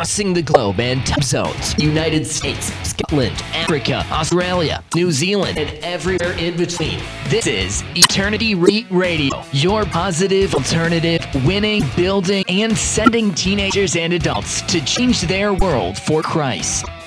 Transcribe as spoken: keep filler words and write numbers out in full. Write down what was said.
crossing the globe and time zones, United States, Scotland, Africa, Australia, New Zealand, and everywhere in between. This is Eternity Re Radio, your positive alternative, winning, building, and sending teenagers and adults to change their world for Christ.